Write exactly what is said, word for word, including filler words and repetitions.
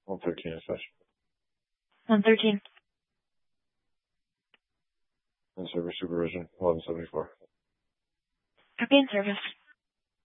one thirteen is such. one thirteen. In service supervision, eleven seventy-four. Copy in service.